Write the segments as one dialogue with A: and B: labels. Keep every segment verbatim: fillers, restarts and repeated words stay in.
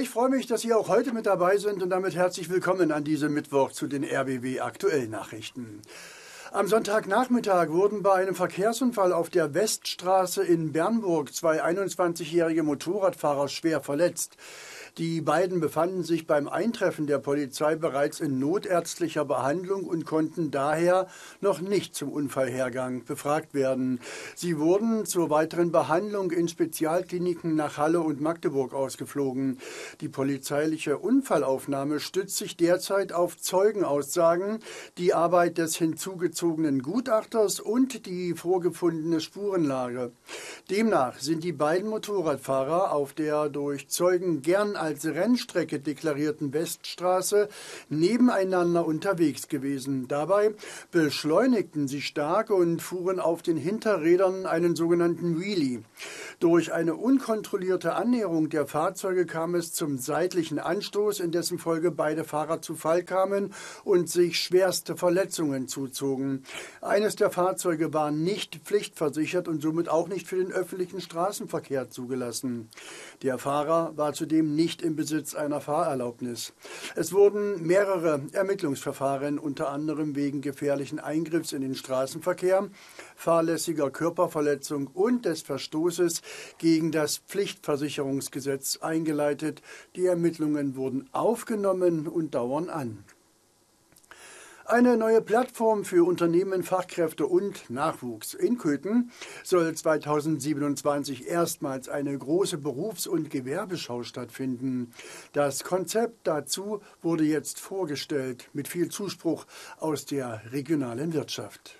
A: Ich freue mich, dass Sie auch heute mit dabei sind und damit herzlich willkommen an diesem Mittwoch zu den R B B Aktuell Nachrichten. Am Sonntagnachmittag wurden bei einem Verkehrsunfall auf der Weststraße in Bernburg zwei einundzwanzigjährige Motorradfahrer schwer verletzt. Die beiden befanden sich beim Eintreffen der Polizei bereits in notärztlicher Behandlung und konnten daher noch nicht zum Unfallhergang befragt werden. Sie wurden zur weiteren Behandlung in Spezialkliniken nach Halle und Magdeburg ausgeflogen. Die polizeiliche Unfallaufnahme stützt sich derzeit auf Zeugenaussagen, die Arbeit des hinzugezogenen Gutachters und die vorgefundene Spurenlage. Demnach sind die beiden Motorradfahrer auf der durch Zeugen gern als Rennstrecke deklarierten Weststraße nebeneinander unterwegs gewesen. Dabei beschleunigten sie stark und fuhren auf den Hinterrädern einen sogenannten Wheelie. Durch eine unkontrollierte Annäherung der Fahrzeuge kam es zum seitlichen Anstoß, in dessen Folge beide Fahrer zu Fall kamen und sich schwerste Verletzungen zuzogen. Eines der Fahrzeuge war nicht pflichtversichert und somit auch nicht für den öffentlichen Straßenverkehr zugelassen. Der Fahrer war zudem nicht im Besitz einer Fahrerlaubnis. Es wurden mehrere Ermittlungsverfahren, unter anderem wegen gefährlichen Eingriffs in den Straßenverkehr, fahrlässiger Körperverletzung und des Verstoßes gegen das Pflichtversicherungsgesetz eingeleitet. Die Ermittlungen wurden aufgenommen und dauern an. Eine neue Plattform für Unternehmen, Fachkräfte und Nachwuchs. In Köthen soll zweitausendsiebenundzwanzig erstmals eine große Berufs- und Gewerbeschau stattfinden. Das Konzept dazu wurde jetzt vorgestellt, mit viel Zuspruch aus der regionalen Wirtschaft.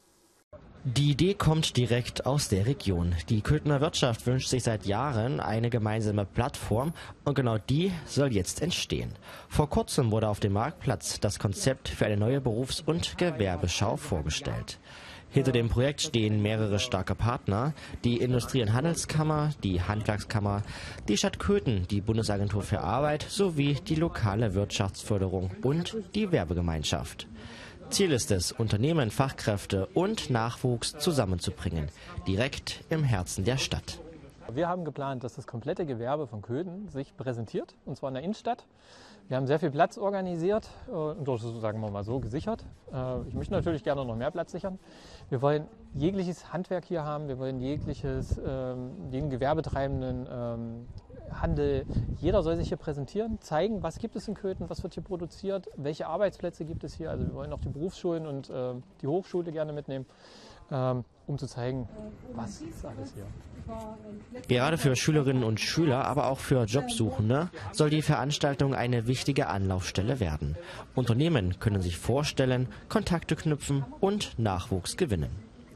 B: Die Idee kommt direkt aus der Region. Die Köthener Wirtschaft wünscht sich seit Jahren eine gemeinsame Plattform und genau die soll jetzt entstehen. Vor kurzem wurde auf dem Marktplatz das Konzept für eine neue Berufs- und Gewerbeschau vorgestellt. Hinter dem Projekt stehen mehrere starke Partner, die Industrie- und Handelskammer, die Handwerkskammer, die Stadt Köthen, die Bundesagentur für Arbeit sowie die lokale Wirtschaftsförderung und die Werbegemeinschaft. Ziel ist es, Unternehmen, Fachkräfte und Nachwuchs zusammenzubringen, direkt im Herzen der Stadt.
C: Wir haben geplant, dass das komplette Gewerbe von Köthen sich präsentiert, und zwar in der Innenstadt. Wir haben sehr viel Platz organisiert und das ist, sagen wir mal so, gesichert. Ich möchte natürlich gerne noch mehr Platz sichern. Wir wollen jegliches Handwerk hier haben, wir wollen jegliches, jeden Gewerbetreibenden, Handel, jeder soll sich hier präsentieren, zeigen, was gibt es in Köthen, was wird hier produziert, welche Arbeitsplätze gibt es hier. Also wir wollen auch die Berufsschulen und äh, die Hochschule gerne mitnehmen, ähm, um zu zeigen, was ist alles hier.
B: Gerade für Schülerinnen und Schüler, aber auch für Jobsuchende soll die Veranstaltung eine wichtige Anlaufstelle werden. Unternehmen können sich vorstellen, Kontakte knüpfen und Nachwuchs gewinnen.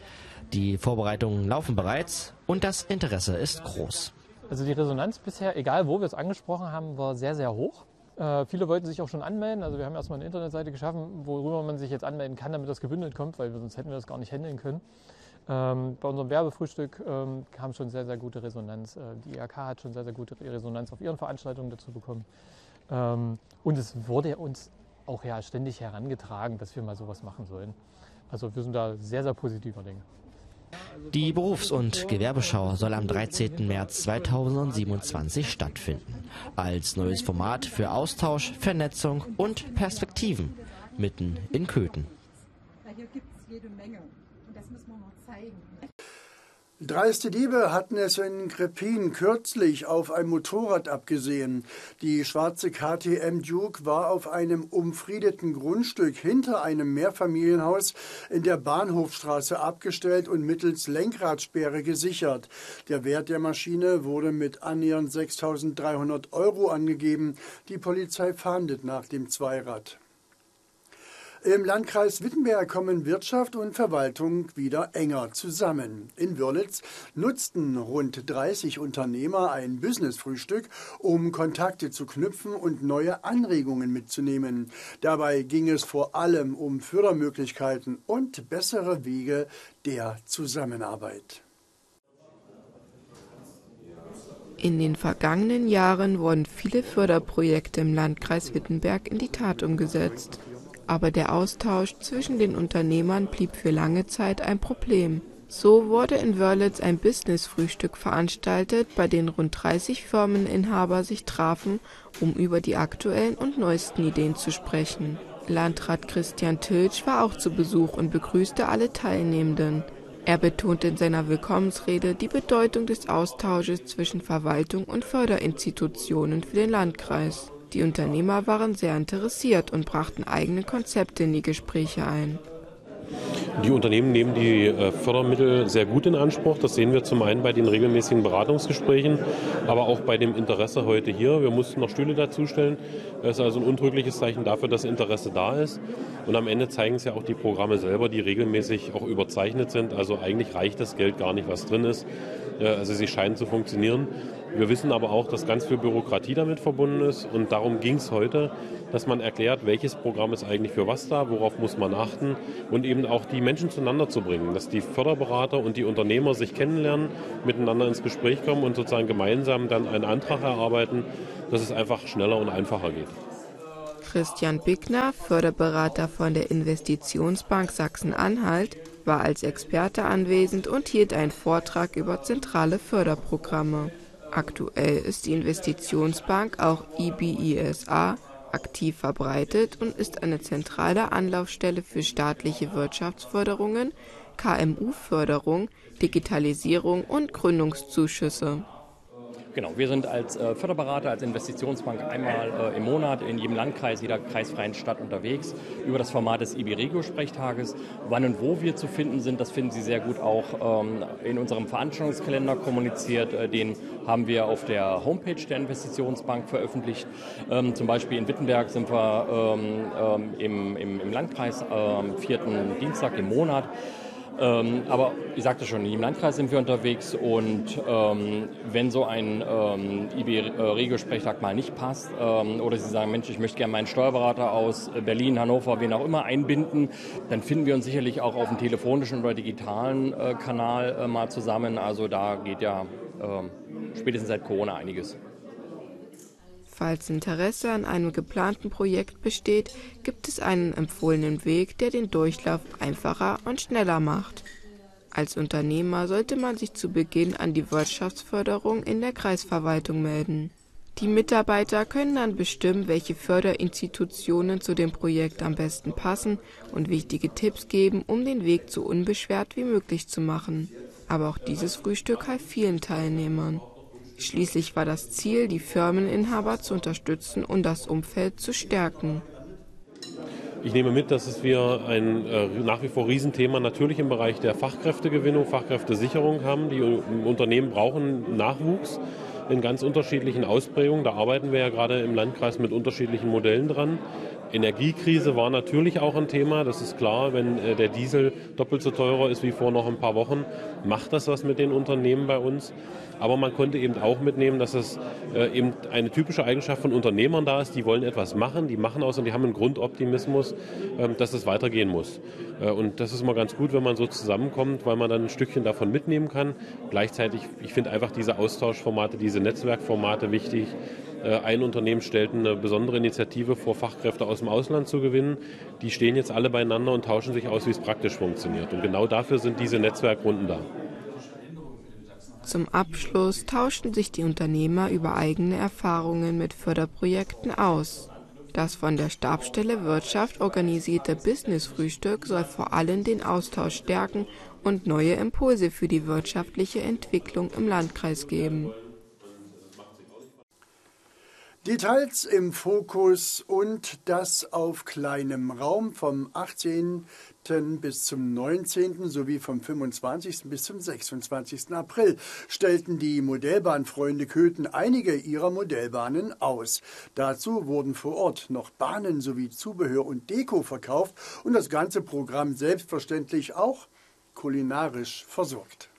B: Die Vorbereitungen laufen bereits und das Interesse ist groß.
C: Also die Resonanz bisher, egal wo wir es angesprochen haben, war sehr, sehr hoch. Äh, viele wollten sich auch schon anmelden. Also wir haben erstmal eine Internetseite geschaffen, worüber man sich jetzt anmelden kann, damit das gebündelt kommt, weil wir, sonst hätten wir das gar nicht handeln können. Ähm, bei unserem Werbefrühstück ähm, kam schon sehr, sehr gute Resonanz. Äh, die I H K hat schon sehr, sehr gute Resonanz auf ihren Veranstaltungen dazu bekommen. Ähm, und es wurde uns auch ja ständig herangetragen, dass wir mal sowas machen sollen. Also wir sind da sehr, sehr positiver Dinge.
B: Die Berufs- und Gewerbeschau soll am dreizehnten März zweitausendsiebenundzwanzig stattfinden. Als neues Format für Austausch, Vernetzung und Perspektiven mitten in Köthen.
D: Hier gibt es jede Menge und das müssen wir noch zeigen.
A: Dreiste Diebe hatten es in Krepin kürzlich auf ein Motorrad abgesehen. Die schwarze K T M Duke war auf einem umfriedeten Grundstück hinter einem Mehrfamilienhaus in der Bahnhofstraße abgestellt und mittels Lenkradsperre gesichert. Der Wert der Maschine wurde mit annähernd sechstausenddreihundert Euro angegeben. Die Polizei fahndet nach dem Zweirad. Im Landkreis Wittenberg kommen Wirtschaft und Verwaltung wieder enger zusammen. In Wörlitz nutzten rund dreißig Unternehmer ein Business-Frühstück, um Kontakte zu knüpfen und neue Anregungen mitzunehmen. Dabei ging es vor allem um Fördermöglichkeiten und bessere Wege der Zusammenarbeit.
E: In den vergangenen Jahren wurden viele Förderprojekte im Landkreis Wittenberg in die Tat umgesetzt. Aber der Austausch zwischen den Unternehmern blieb für lange Zeit ein Problem. So wurde in Wörlitz ein Business-Frühstück veranstaltet, bei dem rund dreißig Firmeninhaber sich trafen, um über die aktuellen und neuesten Ideen zu sprechen. Landrat Christian Tiltsch war auch zu Besuch und begrüßte alle Teilnehmenden. Er betonte in seiner Willkommensrede die Bedeutung des Austausches zwischen Verwaltung und Förderinstitutionen für den Landkreis. Die Unternehmer waren sehr interessiert und brachten eigene Konzepte in die Gespräche ein.
F: Die Unternehmen nehmen die Fördermittel sehr gut in Anspruch. Das sehen wir zum einen bei den regelmäßigen Beratungsgesprächen, aber auch bei dem Interesse heute hier. Wir mussten noch Stühle dazustellen. Das ist also ein untrügliches Zeichen dafür, dass Interesse da ist. Und am Ende zeigen es ja auch die Programme selber, die regelmäßig auch überzeichnet sind. Also eigentlich reicht das Geld gar nicht, was drin ist. Also sie scheinen zu funktionieren. Wir wissen aber auch, dass ganz viel Bürokratie damit verbunden ist. Und darum ging es heute, dass man erklärt, welches Programm ist eigentlich für was da, worauf muss man achten und eben auch die Menschen zueinander zu bringen, dass die Förderberater und die Unternehmer sich kennenlernen, miteinander ins Gespräch kommen und sozusagen gemeinsam dann einen Antrag erarbeiten, dass es einfach schneller und einfacher geht.
E: Christian Bickner, Förderberater von der Investitionsbank Sachsen-Anhalt, war als Experte anwesend und hielt einen Vortrag über zentrale Förderprogramme. Aktuell ist die Investitionsbank, auch I B I S A, aktiv verbreitet und ist eine zentrale Anlaufstelle für staatliche Wirtschaftsförderungen, K M U-Förderung, Digitalisierung und Gründungszuschüsse.
G: Genau, wir sind als äh, Förderberater, als Investitionsbank einmal äh, im Monat in jedem Landkreis, jeder kreisfreien Stadt unterwegs über das Format des I B Regio-Sprechthages. Wann und wo wir zu finden sind, das finden Sie sehr gut auch ähm, in unserem Veranstaltungskalender kommuniziert. Äh, den haben wir auf der Homepage der Investitionsbank veröffentlicht. Ähm, zum Beispiel in Wittenberg sind wir ähm, im, im, im Landkreis am ähm, vierten Dienstag im Monat. Ähm, aber ich sagte schon, im Landkreis sind wir unterwegs und ähm, wenn so ein ähm, I B-Regio-Sprechtag mal nicht passt ähm, oder Sie sagen, Mensch, ich möchte gerne meinen Steuerberater aus Berlin, Hannover, wen auch immer einbinden, dann finden wir uns sicherlich auch auf dem telefonischen oder digitalen äh, Kanal äh, mal zusammen. Also da geht ja äh, spätestens seit Corona einiges.
E: Falls Interesse an einem geplanten Projekt besteht, gibt es einen empfohlenen Weg, der den Durchlauf einfacher und schneller macht. Als Unternehmer sollte man sich zu Beginn an die Wirtschaftsförderung in der Kreisverwaltung melden. Die Mitarbeiter können dann bestimmen, welche Förderinstitutionen zu dem Projekt am besten passen und wichtige Tipps geben, um den Weg so unbeschwert wie möglich zu machen. Aber auch dieses Frühstück half vielen Teilnehmern. Schließlich war das Ziel, die Firmeninhaber zu unterstützen und das Umfeld zu stärken.
F: Ich nehme mit, dass es wir ein äh, nach wie vor Riesenthema natürlich im Bereich der Fachkräftegewinnung, Fachkräftesicherung haben. Die Unternehmen brauchen Nachwuchs in ganz unterschiedlichen Ausprägungen. Da arbeiten wir ja gerade im Landkreis mit unterschiedlichen Modellen dran. Energiekrise war natürlich auch ein Thema, das ist klar, wenn äh, der Diesel doppelt so teurer ist wie vor noch ein paar Wochen, macht das was mit den Unternehmen bei uns. Aber man konnte eben auch mitnehmen, dass es äh, eben eine typische Eigenschaft von Unternehmern da ist, die wollen etwas machen, die machen aus und die haben einen Grundoptimismus, äh, dass es weitergehen muss. Äh, und das ist mal ganz gut, wenn man so zusammenkommt, weil man dann ein Stückchen davon mitnehmen kann. Gleichzeitig, ich finde einfach diese Austauschformate, diese Netzwerkformate wichtig. Ein Unternehmen stellt eine besondere Initiative vor, Fachkräfte aus dem Ausland zu gewinnen. Die stehen jetzt alle beieinander und tauschen sich aus, wie es praktisch funktioniert. Und genau dafür sind diese Netzwerkrunden da.
E: Zum Abschluss tauschten sich die Unternehmer über eigene Erfahrungen mit Förderprojekten aus. Das von der Stabsstelle Wirtschaft organisierte Business-Frühstück soll vor allem den Austausch stärken und neue Impulse für die wirtschaftliche Entwicklung im Landkreis geben.
A: Details im Fokus und das auf kleinem Raum vom achtzehnten bis zum neunzehnten sowie vom fünfundzwanzigsten bis zum sechsundzwanzigsten April stellten die Modellbahnfreunde Köthen einige ihrer Modellbahnen aus. Dazu wurden vor Ort noch Bahnen sowie Zubehör und Deko verkauft und das ganze Programm selbstverständlich auch kulinarisch versorgt.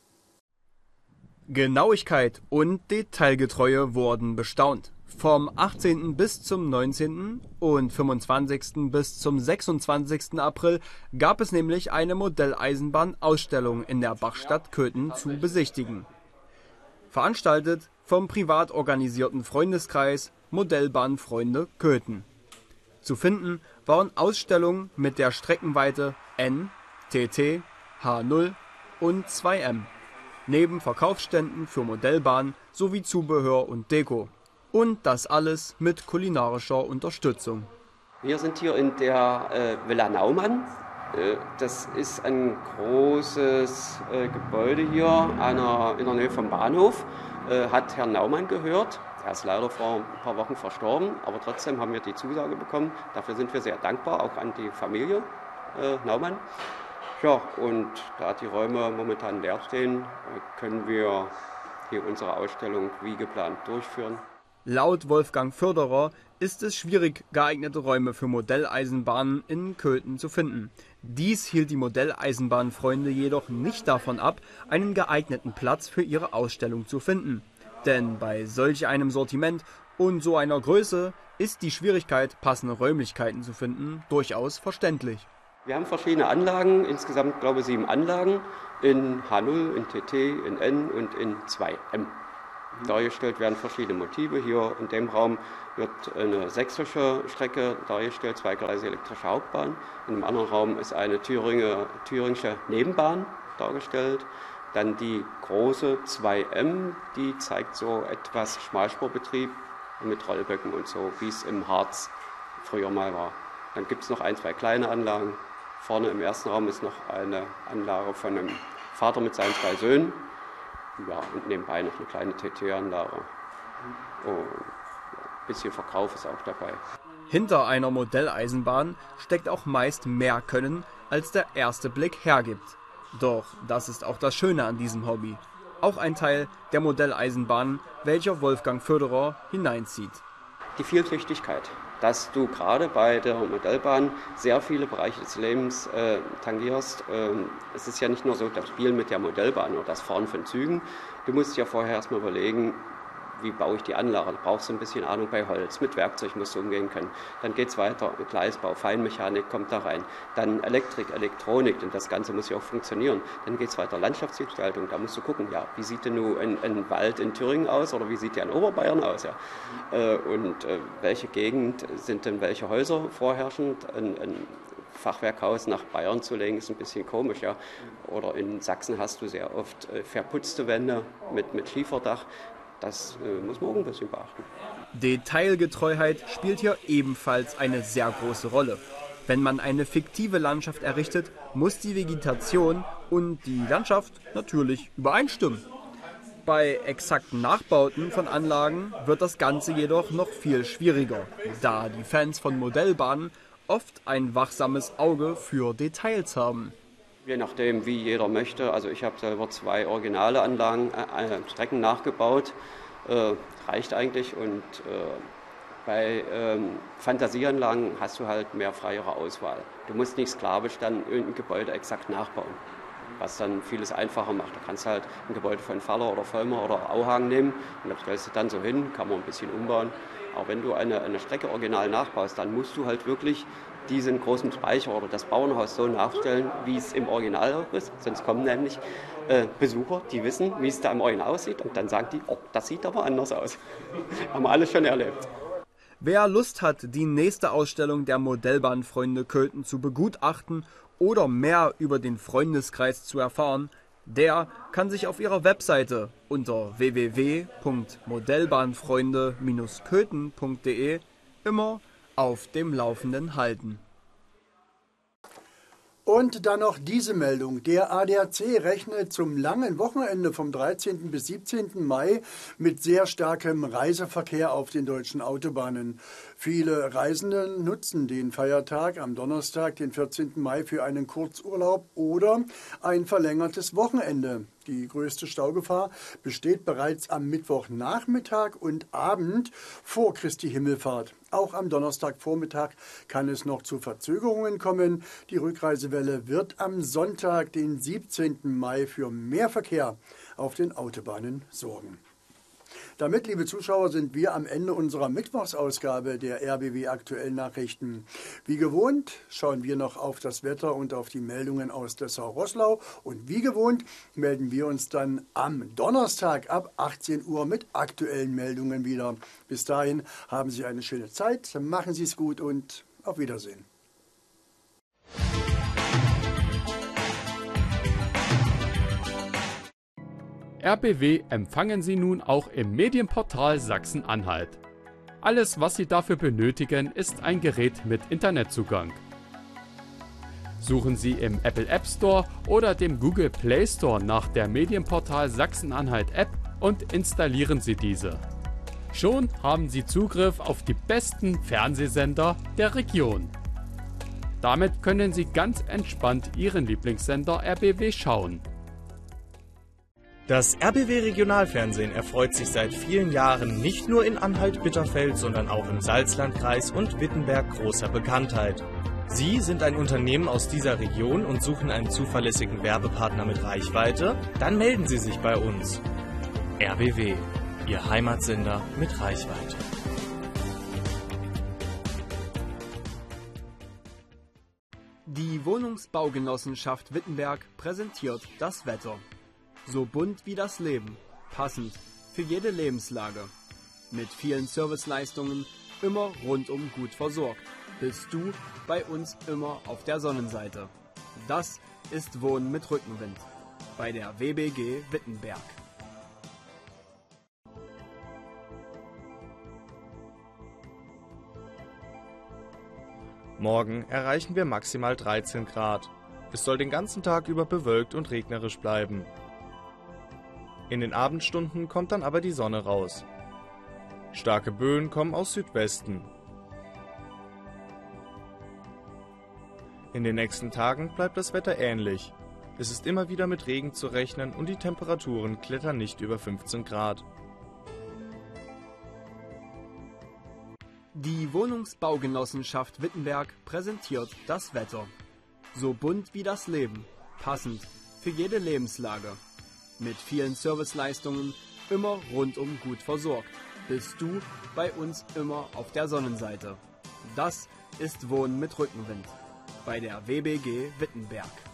H: Genauigkeit und Detailgetreue wurden bestaunt. Vom achtzehnten bis zum neunzehnten und fünfundzwanzigsten bis zum sechsundzwanzigsten April gab es nämlich eine Modelleisenbahn-Ausstellung in der Bachstadt Köthen zu besichtigen. Veranstaltet vom privat organisierten Freundeskreis Modellbahnfreunde Köthen. Zu finden waren Ausstellungen mit der Streckenweite N, T T, H null und zwei M. Neben Verkaufsständen für Modellbahnen sowie Zubehör und Deko. Und das alles mit kulinarischer Unterstützung.
I: Wir sind hier in der äh, Villa Naumann. Äh, das ist ein großes äh, Gebäude hier einer, in der Nähe vom Bahnhof. Äh, hat Herrn Naumann gehört. Er ist leider vor ein paar Wochen verstorben, aber trotzdem haben wir die Zusage bekommen. Dafür sind wir sehr dankbar, auch an die Familie äh, Naumann. Ja, und da die Räume momentan leer stehen, können wir hier unsere Ausstellung wie geplant durchführen.
H: Laut Wolfgang Förderer ist es schwierig, geeignete Räume für Modelleisenbahnen in Köthen zu finden. Dies hielt die Modelleisenbahnfreunde jedoch nicht davon ab, einen geeigneten Platz für ihre Ausstellung zu finden. Denn bei solch einem Sortiment und so einer Größe ist die Schwierigkeit, passende Räumlichkeiten zu finden, durchaus verständlich.
I: Wir haben verschiedene Anlagen, insgesamt glaube ich sieben Anlagen, in H null, in T T, in N und in zwei M. Dargestellt werden verschiedene Motive. Hier in dem Raum wird eine sächsische Strecke dargestellt, zweigleisige elektrische Hauptbahn. In einem anderen Raum ist eine Thüringer, thüringische Nebenbahn dargestellt. Dann die große zwei M, die zeigt so etwas Schmalspurbetrieb mit Rollböcken und so, wie es im Harz früher mal war. Dann gibt es noch ein, zwei kleine Anlagen. Vorne im ersten Raum ist noch eine Anlage von einem Vater mit seinen zwei Söhnen. Ja, und nebenbei noch eine kleine T T-Anlage. Und ein bisschen Verkauf ist auch dabei.
H: Hinter einer Modelleisenbahn steckt auch meist mehr Können, als der erste Blick hergibt. Doch das ist auch das Schöne an diesem Hobby. Auch ein Teil der Modelleisenbahn, welcher Wolfgang Förderer hineinzieht.
I: Die Vielschichtigkeit, dass du gerade bei der Modellbahn sehr viele Bereiche des Lebens äh, tangierst. Ähm, es ist ja nicht nur so das Spielen mit der Modellbahn oder das Fahren von Zügen. Du musst ja vorher erstmal überlegen, wie baue ich die Anlage. Da brauchst du ein bisschen Ahnung bei Holz. Mit Werkzeug musst du umgehen können. Dann geht es weiter. Gleisbau, Feinmechanik kommt da rein. Dann Elektrik, Elektronik, denn das Ganze muss ja auch funktionieren. Dann geht es weiter. Landschaftsgestaltung. Da musst du gucken, ja, wie sieht denn nun ein, ein Wald in Thüringen aus oder wie sieht der in Oberbayern aus? Ja? Äh, und äh, welche Gegend sind denn welche Häuser vorherrschend? Ein, ein Fachwerkhaus nach Bayern zu legen, ist ein bisschen komisch. Ja? Oder in Sachsen hast du sehr oft äh, verputzte Wände mit, mit Schieferdach. Das äh, muss man auch ein bisschen beachten.
H: Detailgetreuheit spielt hier ebenfalls eine sehr große Rolle. Wenn man eine fiktive Landschaft errichtet, muss die Vegetation und die Landschaft natürlich übereinstimmen. Bei exakten Nachbauten von Anlagen wird das Ganze jedoch noch viel schwieriger, da die Fans von Modellbahnen oft ein wachsames Auge für Details haben.
I: Je nachdem, wie jeder möchte. Also ich habe selber zwei originale Anlagen, äh, Strecken nachgebaut. Äh, reicht eigentlich. Und äh, bei ähm, Fantasieanlagen hast du halt mehr freiere Auswahl. Du musst nicht sklavisch dann irgendein Gebäude exakt nachbauen, was dann vieles einfacher macht. Du kannst halt ein Gebäude von Faller oder Vollmer oder Auhang nehmen und das stellst du dann so hin, kann man ein bisschen umbauen. Aber wenn du eine, eine Strecke original nachbaust, dann musst du halt wirklich diesen großen Speicher oder das Bauernhaus so nachstellen, wie es im Original ist. Sonst kommen nämlich äh, Besucher, die wissen, wie es da im Original aussieht und dann sagen die, oh, das sieht aber anders aus. Haben wir alles schon erlebt.
H: Wer Lust hat, die nächste Ausstellung der Modellbahnfreunde Köthen zu begutachten oder mehr über den Freundeskreis zu erfahren, der kann sich auf ihrer Webseite unter w w w punkt modellbahnfreunde Bindestrich köthen punkt de immer auf dem Laufenden halten.
A: Und dann noch diese Meldung. Der A D A C rechnet zum langen Wochenende vom dreizehnten bis siebzehnten Mai mit sehr starkem Reiseverkehr auf den deutschen Autobahnen. Viele Reisende nutzen den Feiertag am Donnerstag, den vierzehnten Mai, für einen Kurzurlaub oder ein verlängertes Wochenende. Die größte Staugefahr besteht bereits am Mittwochnachmittag und Abend vor Christi Himmelfahrt. Auch am Donnerstagvormittag kann es noch zu Verzögerungen kommen. Die Rückreisewelle wird am Sonntag, den siebzehnten Mai, für mehr Verkehr auf den Autobahnen sorgen. Damit, liebe Zuschauer, sind wir am Ende unserer Mittwochsausgabe der R B W Aktuellen Nachrichten. Wie gewohnt schauen wir noch auf das Wetter und auf die Meldungen aus Dessau-Roßlau. Und wie gewohnt melden wir uns dann am Donnerstag ab achtzehn Uhr mit aktuellen Meldungen wieder. Bis dahin haben Sie eine schöne Zeit, machen Sie es gut und auf Wiedersehen.
J: R B W empfangen Sie nun auch im Medienportal Sachsen-Anhalt. Alles, was Sie dafür benötigen, ist ein Gerät mit Internetzugang. Suchen Sie im Apple App Store oder dem Google Play Store nach der Medienportal Sachsen-Anhalt App und installieren Sie diese. Schon haben Sie Zugriff auf die besten Fernsehsender der Region. Damit können Sie ganz entspannt Ihren Lieblingssender R B W schauen.
K: Das R B W Regionalfernsehen erfreut sich seit vielen Jahren nicht nur in Anhalt-Bitterfeld, sondern auch im Salzlandkreis und Wittenberg großer Bekanntheit. Sie sind ein Unternehmen aus dieser Region und suchen einen zuverlässigen Werbepartner mit Reichweite? Dann melden Sie sich bei uns. R B W, Ihr Heimatsender mit Reichweite.
H: Die Wohnungsbaugenossenschaft Wittenberg präsentiert das Wetter. So bunt wie das Leben, passend für jede Lebenslage. Mit vielen Serviceleistungen, immer rundum gut versorgt. Bist du bei uns immer auf der Sonnenseite. Das ist Wohnen mit Rückenwind bei der W B G Wittenberg.
K: Morgen erreichen wir maximal dreizehn Grad. Es soll den ganzen Tag über bewölkt und regnerisch bleiben. In den Abendstunden kommt dann aber die Sonne raus. Starke Böen kommen aus Südwesten. In den nächsten Tagen bleibt das Wetter ähnlich. Es ist immer wieder mit Regen zu rechnen und die Temperaturen klettern nicht über fünfzehn Grad.
H: Die Wohnungsbaugenossenschaft Wittenberg präsentiert das Wetter. So bunt wie das Leben, passend für jede Lebenslage. Mit vielen Serviceleistungen, immer rundum gut versorgt. Bist du bei uns immer auf der Sonnenseite. Das ist Wohnen mit Rückenwind bei der W B G Wittenberg.